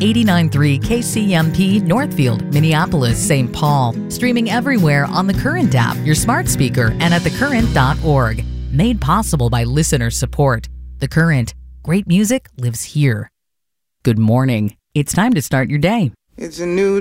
89.3 KCMP Northfield, Minneapolis, St. Paul. Streaming everywhere on the Current app, your smart speaker, and at thecurrent.org. Made possible by listener support. The Current. Great music lives here. Good morning. It's time to start your day. It's a new